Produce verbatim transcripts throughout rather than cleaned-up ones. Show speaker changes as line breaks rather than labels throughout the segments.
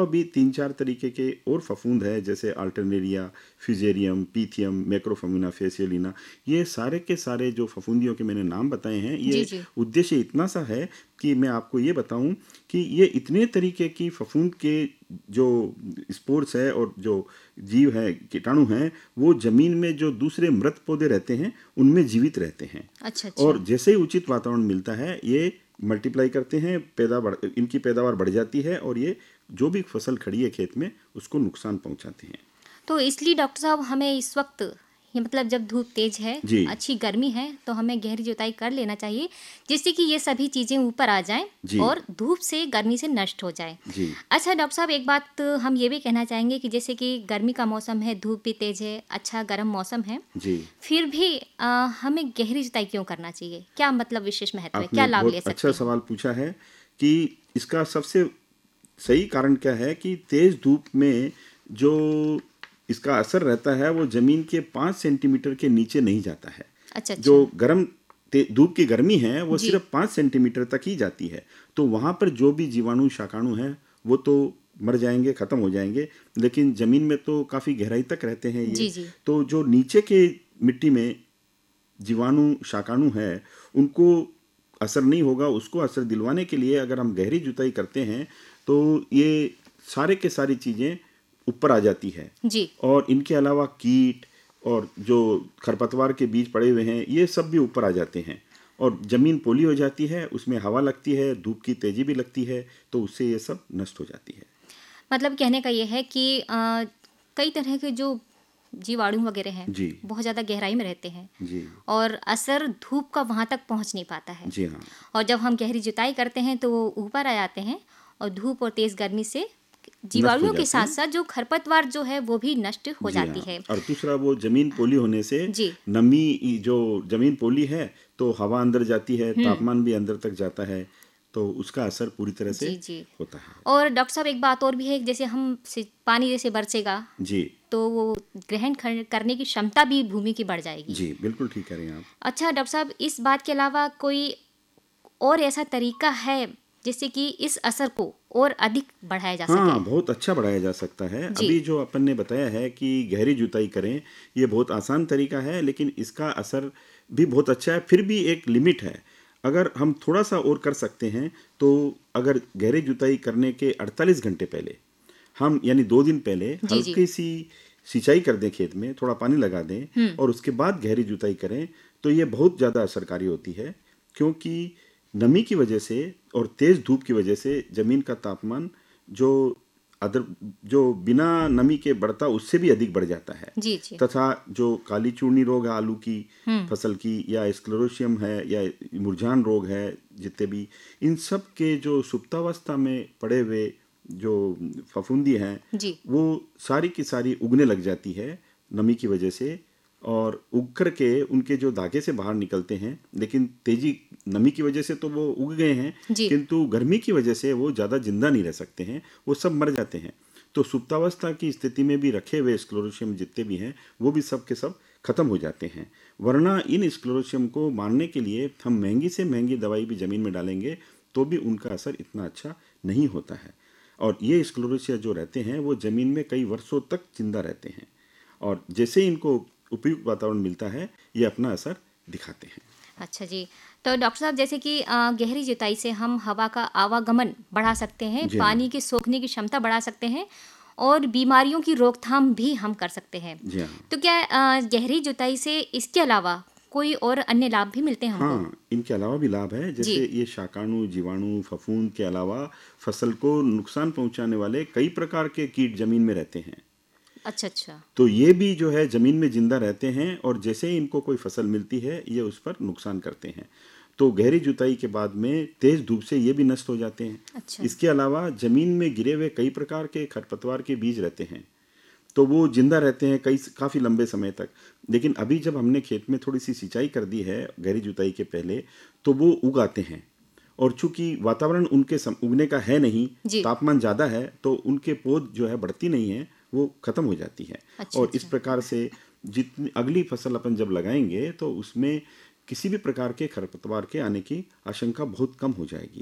अलावा भी तीन चार तरीके के और फफूंद है, जैसे अल्टरनेरिया, फ्यूजेरियम, पीथियम, मैक्रोफेमिना, फेसियलिना। ये सारे के सारे जो फफूंदियों के मैंने नाम बताए हैं,
जी
ये
जी।
उद्देश्य इतना सा है कि मैं आपको ये बताऊं कि ये इतने तरीके की फफूंद के जो स्पोर्स है और जो जीव है, कीटाणु हैं, वो जमीन में जो दूसरे मृत पौधे रहते हैं उनमें जीवित रहते हैं।
अच्छा अच्छा।
और जैसे ही उचित वातावरण मिलता है ये मल्टीप्लाई करते हैं, पैदा बढ़ इनकी पैदावार बढ़ जाती है और ये जो भी फसल खड़ी है खेत में उसको नुकसान पहुंचाते हैं।
तो इसलिए डॉक्टर साहब हमें इस वक्त, ये मतलब जब धूप तेज है,
जी
अच्छी गर्मी है, तो हमें गहरी जुताई कर लेना चाहिए, जिससे कि ये सभी चीज़ें ऊपर आ जाएं
जी
और धूप से, गर्मी से नष्ट हो जाएं।
जी
अच्छा डॉक्टर साहब, एक बात हम ये भी कहना चाहेंगे कि जैसे कि गर्मी का मौसम है, धूप भी तेज है, अच्छा गर्म मौसम है,
जी।
फिर भी आ, हमें गहरी जुताई क्यों करना चाहिए? क्या मतलब विशेष महत्व है,
आपने
क्या
एक
लाभ ले
बहुत अच्छा
सकते हैं?
सवाल पूछा है कि इसका सबसे सही कारण क्या है कि तेज धूप में जो इसका असर रहता है वो जमीन के पाँच सेंटीमीटर के नीचे नहीं जाता है।
अच्छा
जो
अच्छा।
गर्म ते- धूप की गर्मी है वो
जी
सिर्फ पाँच सेंटीमीटर तक ही जाती है। तो वहाँ पर जो भी जीवाणु शाकाणु हैं वो तो मर जाएंगे, ख़त्म हो जाएंगे, लेकिन ज़मीन में तो काफ़ी गहराई तक रहते हैं ये।
जी जी।
तो जो नीचे के मिट्टी में जीवाणु शाकाणु है उनको असर नहीं होगा। उसको असर दिलवाने के लिए अगर हम गहरी जुताई करते हैं तो ये सारे के सारी चीज़ें ऊपर आ जाती है।
जी।
और इनके अलावा कीट और जो खरपतवार के बीज पड़े हुए हैं ये सब भी ऊपर आ जाते हैं और ज़मीन पोली हो जाती है, उसमें हवा लगती है, धूप की तेज़ी भी लगती है, तो उससे ये सब नष्ट हो जाती है।
मतलब कहने का ये है कि अ, कई तरह के जो जीवाणु वगैरह हैं,
जी
बहुत ज़्यादा गहराई में रहते हैं
जी
और असर धूप का वहाँ तक पहुँच नहीं पाता है।
जी हाँ
और जब हम गहरी जुताई करते हैं तो वो ऊपर आ जाते हैं और धूप और तेज़ गर्मी से
नष्ट हो
जीवाणुओं के
जाते
साथ
हैं।
साथ जो खरपतवार जो है वो भी नष्ट हो
जी
जाती
हाँ।
है।
और दूसरा वो जमीन पोली होने से
जी।
नमी, जो जमीन पोली है तो हवा अंदर जाती है,
हम्म।
तापमान भी अंदर तक जाता है, तो उसका असर पूरी तरह से
जी जी।
होता है।
और डॉक्टर साहब एक बात और भी है, जैसे हम से पानी जैसे बरसेगा
जी
तो वो ग्रहण कर- करने की क्षमता भी भूमि की बढ़ जाएगी।
जी बिल्कुल ठीक कह रहे हैं आप।
अच्छा डॉक्टर साहब, इस बात के अलावा कोई और ऐसा तरीका है जिससे कि इस असर को और अधिक बढ़ाया जा सके?
हाँ, बहुत अच्छा बढ़ाया जा सकता है।
जी
अभी जो अपन ने बताया है कि गहरी जुताई करें, ये बहुत आसान तरीका है, लेकिन इसका असर भी बहुत अच्छा है। फिर भी एक लिमिट है। अगर हम थोड़ा सा और कर सकते हैं तो अगर गहरी जुताई करने के अड़तालीस घंटे पहले हम, यानी दो दिन पहले
जी जी।
हल्की सी सिंचाई कर दें, खेत में थोड़ा पानी लगा दें
हम्म।
और उसके बाद गहरी जुताई करें, तो ये बहुत ज़्यादा असरकारी होती है। क्योंकि नमी की वजह से और तेज़ धूप की वजह से ज़मीन का तापमान जो अदर जो बिना नमी के बढ़ता उससे भी अधिक बढ़ जाता है।
जी जी।
तथा जो काली चूर्णी रोग है आलू की
हम्म।
फसल की, या स्क्लेरोशियम है, या मुरझान रोग है, जितने भी इन सब के जो सुप्तावस्था में पड़े हुए जो फफूंदी हैं
जी।
वो सारी की सारी उगने लग जाती है नमी की वजह से, और उग कर के उनके जो धागे से बाहर निकलते हैं। लेकिन तेजी नमी की वजह से तो वो उग गए हैं,
जी।
किंतु गर्मी की वजह से वो ज़्यादा जिंदा नहीं रह सकते हैं, वो सब मर जाते हैं। तो सुप्तावस्था की स्थिति में भी रखे हुए स्क्लेरोशियम जितने भी हैं वो भी सब के सब खत्म हो जाते हैं। वरना इन स्क्लेरोशियम को मारने के लिए हम महंगी से महंगी दवाई भी ज़मीन में डालेंगे तो भी उनका असर इतना अच्छा नहीं होता है। और ये स्क्लेरोशिया जो रहते हैं वो ज़मीन में कई वर्षों तक जिंदा रहते हैं, और जैसे ही इनको उपयुक्त वातावरण मिलता है ये अपना असर दिखाते हैं।
अच्छा जी। तो डॉक्टर साहब, जैसे कि अ, गहरी जुताई से हम हवा का आवागमन बढ़ा सकते हैं,
जी हाँ।
पानी की सोखने की क्षमता बढ़ा सकते हैं और बीमारियों की रोकथाम भी हम कर सकते हैं।
जी हाँ।
तो क्या अ, गहरी जुताई से इसके अलावा कोई और अन्य लाभ भी मिलते हैं हमको?
हाँ, इनके अलावा भी लाभ है।
जी।
जैसे ये शाकाणु, जीवाणु, फफूंद के अलावा फसल को नुकसान पहुंचाने वाले कई प्रकार के कीट जमीन में रहते हैं।
अच्छा अच्छा।
तो ये भी जो है ज़मीन में जिंदा रहते हैं, और जैसे ही इनको कोई फसल मिलती है ये उस पर नुकसान करते हैं। तो गहरी जुताई के बाद में तेज़ धूप से ये भी नष्ट हो जाते हैं।
अच्छा।
इसके अलावा ज़मीन में गिरे हुए कई प्रकार के खरपतवार के बीज रहते हैं, तो वो जिंदा रहते हैं कई काफ़ी लंबे समय तक। लेकिन अभी जब हमने खेत में थोड़ी सी सिंचाई कर दी है गहरी जुताई के पहले, तो वो उग आते हैं। और चूंकि वातावरण उनके सम, उगने का है नहीं,
जी।
तापमान ज़्यादा है, तो उनके पौध जो है बढ़ती नहीं है, वो ख़त्म हो जाती है।
अच्छा
और इस
अच्छा।
प्रकार से जितनी अगली फसल अपन जब लगाएंगे तो उसमें किसी भी प्रकार के खरपतवार के आने की आशंका बहुत कम हो जाएगी।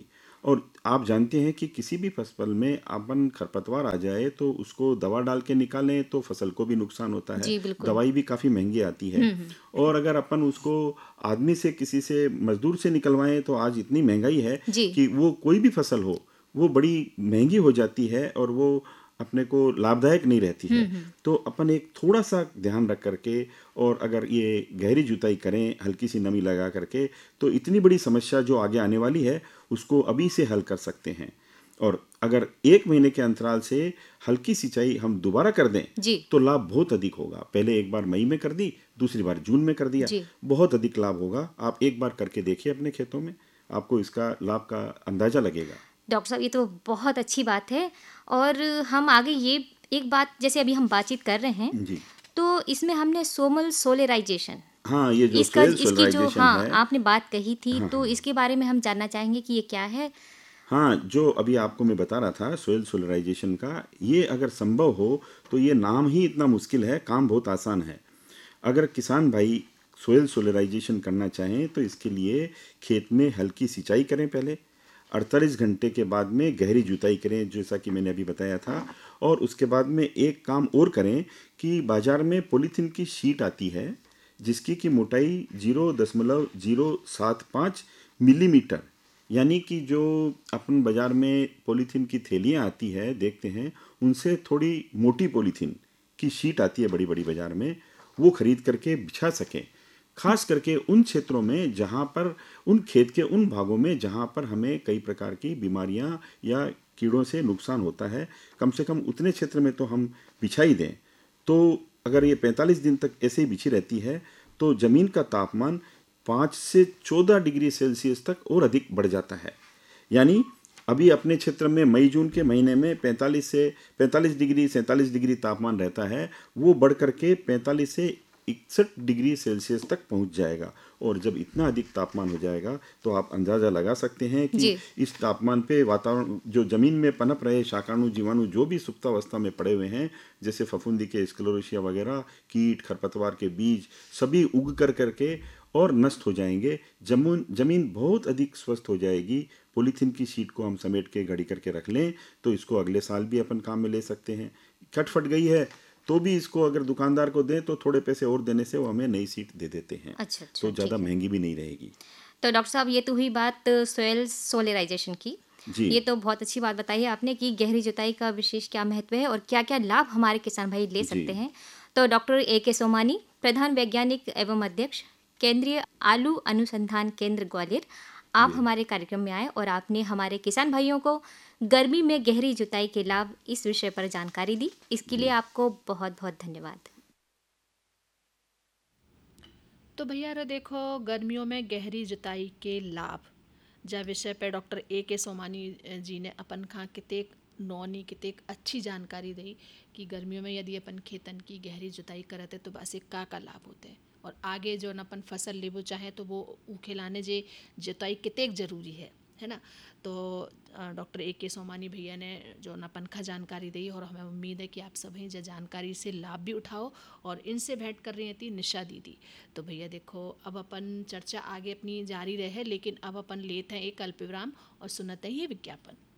और आप जानते हैं कि किसी भी फसल में अपन खरपतवार आ जाए तो उसको दवा डाल के निकालें तो फसल को भी नुकसान होता है,
जी बिल्कुल।
दवाई भी काफ़ी महंगी आती है।
हुँ, हुँ।
और अगर अपन उसको आदमी से, किसी से, मजदूर से निकलवाएं तो आज इतनी महंगाई है
जी।
कि वो कोई भी फसल हो वो बड़ी महंगी हो जाती है और वो अपने को लाभदायक नहीं रहती
हुँ,
है।
हुँ।
तो अपन एक थोड़ा सा ध्यान रख करके और अगर ये गहरी जुताई करें हल्की सी नमी लगा करके तो इतनी बड़ी समस्या जो आगे आने वाली है उसको अभी से हल कर सकते हैं। और अगर एक महीने के अंतराल से हल्की सिंचाई हम दोबारा कर दें
जी,
तो लाभ बहुत अधिक होगा। पहले एक बार मई में कर दी, दूसरी बार जून में कर दिया,
जी।
बहुत अधिक लाभ होगा। आप एक बार करके देखिए अपने खेतों में, आपको इसका लाभ का अंदाजा लगेगा।
डॉक्टर साहब ये तो बहुत अच्छी बात है और हम आगे ये एक बात जैसे अभी हम बातचीत कर रहे हैं,
जी
तो इसमें हमने सोमल सोलराइज़ेशन
हाँ, ये जो
इसका
सोयल
इसकी जो
सोलराइजेशन
हाँ,
है।
आपने बात कही थी
हाँ
तो
हाँ
इसके बारे में हम जानना चाहेंगे कि ये क्या है?
हाँ, जो अभी आपको मैं बता रहा था सोयल सोलराइजेशन का, ये अगर संभव हो तो ये नाम ही इतना मुश्किल है, काम बहुत आसान है। अगर किसान भाई सोयल सोलराइजेशन करना चाहें तो इसके लिए खेत में हल्की सिंचाई करें, पहले अड़तालीस घंटे के बाद में गहरी जुताई करें जैसा कि मैंने अभी बताया था। और उसके बाद में एक काम और करें कि बाजार में पॉलीथीन की शीट आती है जिसकी की मोटाई जीरो दशमलव जीरो सात पाँच मिलीमीटर, यानी कि जो अपन बाजार में पॉलीथीन की थैलियाँ आती है देखते हैं उनसे थोड़ी मोटी पॉलीथीन की शीट आती है बड़ी बड़ी बाजार में, वो खरीद करके बिछा सकें। खास करके उन क्षेत्रों में जहाँ पर, उन खेत के उन भागों में जहाँ पर हमें कई प्रकार की बीमारियाँ या कीड़ों से नुकसान होता है, कम से कम उतने क्षेत्र में तो हम बिछा ही दें। तो अगर ये पैंतालीस दिन तक ऐसे ही बिछी रहती है तो ज़मीन का तापमान पाँच से चौदह डिग्री सेल्सियस तक और अधिक बढ़ जाता है। यानी अभी अपने क्षेत्र में मई जून के महीने में पैंतालीस से पैंतालीस डिग्री सैंतालीस डिग्री तापमान रहता है, वो बढ़ करके पैंतालीस से इकसठ डिग्री सेल्सियस तक पहुंच जाएगा। और जब इतना अधिक तापमान हो जाएगा तो आप अंदाज़ा लगा सकते हैं कि
जी।
इस तापमान पे वातावरण, जो ज़मीन में पनप रहे शाकाणु जीवाणु जो भी सुप्तावस्था में पड़े हुए हैं जैसे फफूंदी के स्क्लेरोसिया वगैरह, कीट खरपतवार के बीज, सभी उग कर करके और नष्ट हो जाएंगे। जमीन जमीन बहुत अधिक स्वस्थ हो जाएगी। पॉलीथीन की शीट को हम समेट के घड़ी करके रख लें तो इसको अगले साल भी अपन काम में ले सकते हैं। कट फट गई है तो भी इसको अगर दुकानदार को दें तो थोड़े पैसे और देने से वो हमें नई सीट दे देते हैं,
अच्छा, अच्छा,
तो ज़्यादा
ठीक है।
महंगी भी नहीं रहेगी।
तो डॉक्टर साहब ये तो हुई बात सोयल सोलराइज़ेशन की।
जी
ये तो बहुत अच्छी बात बताई है आपने कि गहरी जुताई का विशेष क्या महत्व है और क्या-क्या लाभ हमारे किसान भाई ले
जी
सकते हैं। तो डॉक्टर ए के सोमानी, प्रधान वैज्ञानिक एवं अध्यक्ष, केंद्रीय आलू अनुसंधान केंद्र ग्वालियर, आप
जी
हमारे कार्यक्रम में आए और आपने हमारे किसान भाइयों को गर्मी में गहरी जुताई के लाभ इस विषय पर जानकारी दी। इसके लिए
जी
आपको बहुत-बहुत धन्यवाद।
तो भैया रे देखो, गर्मियों में गहरी जुताई के लाभ जा विषय पे डॉक्टर ए के सोमानी अ, जी ने अपन खां कितेक नौनी कितेक अच्छी जानकारी दी कि गर्मियों में यदि अपन खेतन की गहरी जुताई करते तो बस एक का का लाभ होते हैं और आगे जो न अपन फसल लेबो चाहे तो वो ऊ खिलाने जे जुताई कितेक जरूरी है है ना। तो अ, डॉक्टर ए के सोमानी भैया ने जो न अपन खा जानकारी दी और हमें उम्मीद है कि आप सभी जो जानकारी से लाभ भी उठाओ। और इनसे भेंट कर रही थी निशा दीदी। तो भैया देखो, अब अपन चर्चा आगे अपनी जारी रहे, लेकिन अब अपन लेते हैं एक अल्प विराम और सुनते हैं ये विज्ञापन।